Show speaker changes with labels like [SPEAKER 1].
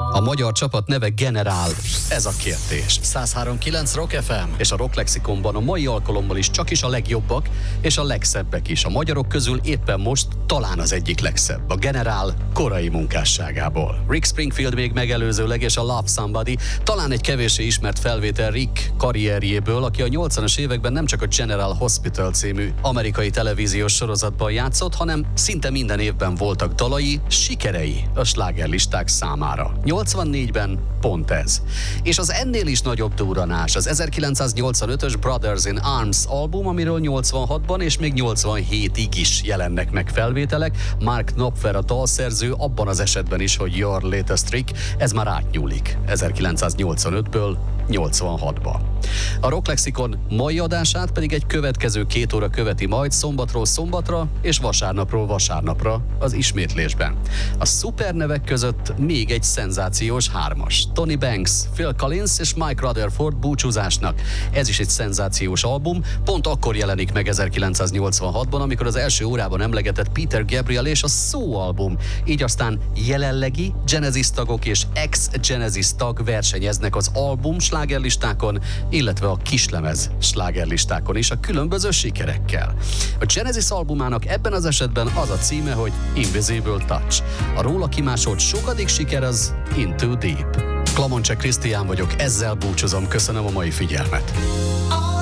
[SPEAKER 1] A magyar csapat neve Generál. Ez a kérdés. 103.9 Rock FM és a Rock Lexikonban a mai alkalommal is csak is a legjobbak és a legszebbek is. A magyarok közül éppen most talán az egyik legszebb. A Generál korai munkásságából. Rick Springfield még megelőzőleg és a Love Somebody talán egy kevéssé ismert felvétel Rick karrierjéből, aki a 80-as években nem csak a General Hospital című amerikai televíziós sorozatban játszott, hanem szinte minden évben voltak dalai, sikerei a slágerlisták számára. 84-ben pont ez. És az ennél is nagyobb durranás, az 1985-ös Brothers in Arms album, amiről 86-ban és még 87-ig is jelennek meg felvételek. Mark Knopfler a dalszerző, abban az esetben is, hogy Your Latest Trick, ez már átnyúlik 1985-ből 86-ba. A Rock Lexikon mai adását pedig egy következő 2 óra követi majd szombatról szombatra és vasárnapról vasárnapra az ismétlésben. A szupernevek között még egy szenzációs 3-as. Tony Banks, Phil Collins és Mike Rutherford búcsúzásnak. Ez is egy szenzációs album, pont akkor jelenik meg 1986-ban, amikor az első órában emlegetett Peter Gabriel és a Soul album. Így aztán jelenlegi Genesis tagok és ex-Genesis tag versenyeznek az album slágerlistákon, illetve a kislemez slágerlistákon is a különböző sikerekkel. A Genesis albumának ebben az esetben az a címe, hogy Invisible Touch. A róla kimásolt sokadik siker az Into Deep. Klamoncsek Krisztián vagyok, ezzel búcsúzom, köszönöm a mai figyelmet.